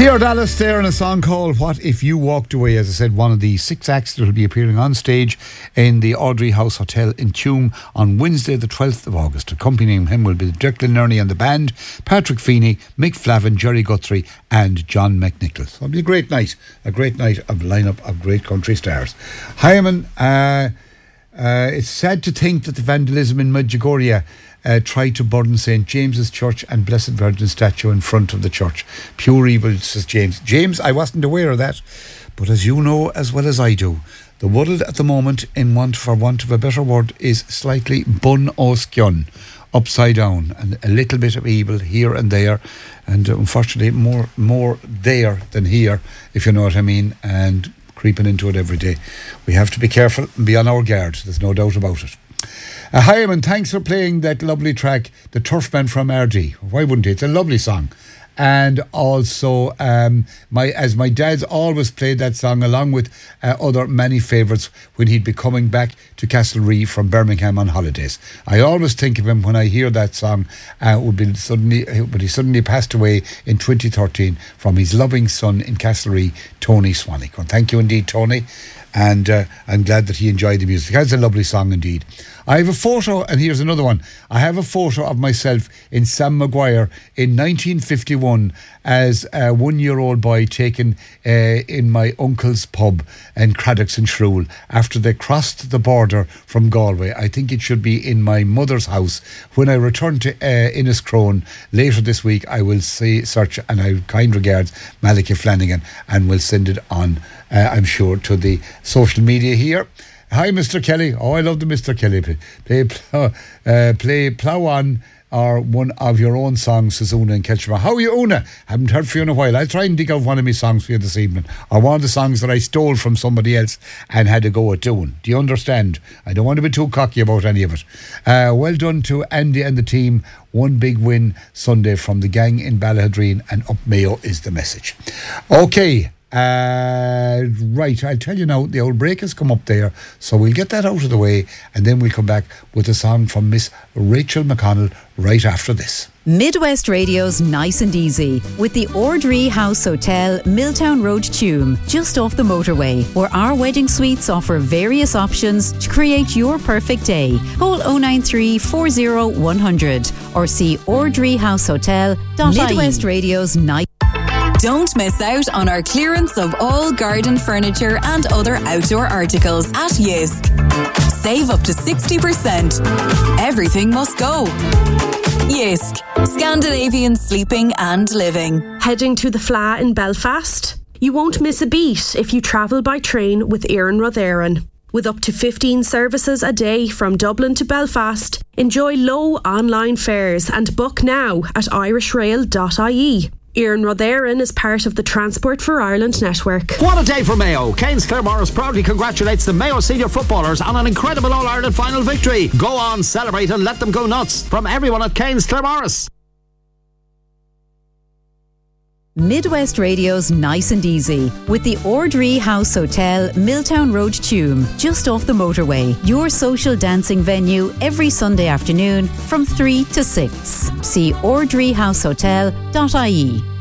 Dear Dallas there in a song called What If You Walked Away. As I said, one of the 6 acts that will be appearing on stage in the Audrey House Hotel in Tuam on Wednesday the 12th of August. Accompanying him will be Declan Nerney and the band, Patrick Feeney, Mick Flavin, Jerry Guthrie and John McNicholas. So it'll be a great night of lineup of great country stars. Hyman, it's sad to think that the vandalism in Medjugorje tried to burn St. James's Church and Blessed Virgin statue in front of the church. Pure evil, says James. James, I wasn't aware of that, but as you know as well as I do, the world at the moment, for want of a better word, is slightly bun oscion, upside down, and a little bit of evil here and there, and unfortunately more there than here, if you know what I mean, and creeping into it every day. We have to be careful and be on our guard. There's no doubt about it. Hyman, thanks for playing that lovely track, The Turfman from RD. Why wouldn't it? It's a lovely song. And also, my dad's always played that song along with other many favourites when he'd be coming back to Castlereagh from Birmingham on holidays. I always think of him when I hear that song. But he suddenly passed away in 2013 from his loving son in Castlereagh, Tony Swanick. Well, thank you indeed, Tony. And I'm glad that he enjoyed the music. That's a lovely song indeed. I have a photo, and here's another one. I have a photo of myself in Sam Maguire in 1951 as a 1-year-old boy taken in my uncle's pub in Craddock's in Shrule after they crossed the border from Galway. I think it should be in my mother's house. When I return to Inniscrone later this week, I will search, and I kind regards Malachy Flanagan, and will send it on, I'm sure, to the social media here. Hi, Mr. Kelly. Oh, I love the Mr. Kelly. Play Plough On, or one of your own songs, says Una in Kelchma. How are you, Una? Haven't heard from you in a while. I'll try and dig out one of my songs for you this evening, or one of the songs that I stole from somebody else and had to go at doing. Do you understand? I don't want to be too cocky about any of it. Well done to Andy and the team. One big win Sunday from the gang in Ballahadreen, and up Mayo is the message. Okay. Right, I'll tell you now, the old break has come up there, so we'll get that out of the way, and then we'll come back with a song from Miss Rachel McConnell right after this. Midwest Radio's Nice and Easy with the Audrey House Hotel, Milltown Road, Tuam, just off the motorway, where our wedding suites offer various options to create your perfect day. Call 093 40 100 or see audreyhousehotel.ie. Midwest Radio's Nice. Don't miss out on our clearance of all garden furniture and other outdoor articles at Jysk. Save up to 60%. Everything must go. Jysk, Scandinavian sleeping and living. Heading to the Fleadh in Belfast? You won't miss a beat if you travel by train with Éireann Rodéireann. With up to 15 services a day from Dublin to Belfast, enjoy low online fares and book now at irishrail.ie. Éireann Rodéireann is part of the Transport for Ireland network. What a day for Mayo. Cairns Claremorris proudly congratulates the Mayo senior footballers on an incredible All-Ireland final victory. Go on, celebrate and let them go nuts. From everyone at Cairns Claremorris. Midwest Radio's Nice and Easy with the Audrey House Hotel, Milltown Road, Tuam, just off the motorway. Your social dancing venue every Sunday afternoon from 3 to 6. See audreyhousehotel.ie.